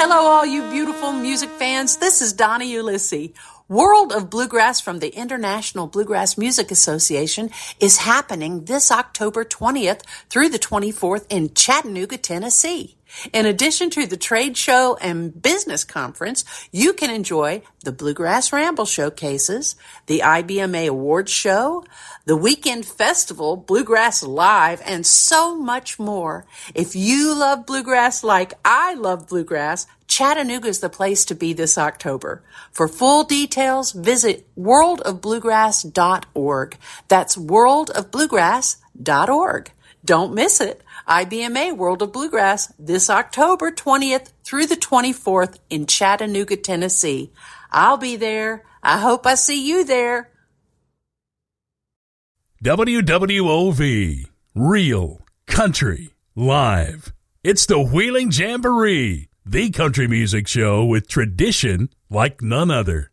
Hello, all you beautiful music fans. This is Donnie Ulysses. World of Bluegrass from the International Bluegrass Music Association is happening this October 20th through the 24th in Chattanooga, Tennessee. In addition to the trade show and business conference, you can enjoy the Bluegrass Ramble showcases, the IBMA Awards show, the weekend festival, Bluegrass Live, and so much more. If you love bluegrass like I love bluegrass, Chattanooga is the place to be this October. For full details, visit worldofbluegrass.org. That's worldofbluegrass.org. Don't miss it. IBMA World of Bluegrass this October 20th through the 24th in Chattanooga, Tennessee. I'll be there. I hope I see you there. WWOV, Real Country Live. It's the Wheeling Jamboree, the country music show with tradition like none other.